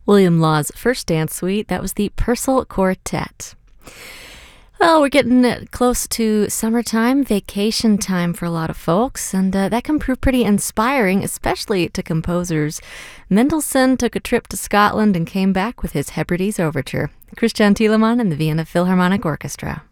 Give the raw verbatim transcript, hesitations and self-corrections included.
William Law's first dance suite, that was the Purcell Quartet. Well, we're getting uh, close to summertime, vacation time for a lot of folks, and uh, that can prove pretty inspiring, especially to composers. Mendelssohn took a trip to Scotland and came back with his Hebrides Overture. Christian Thielemann and the Vienna Philharmonic Orchestra.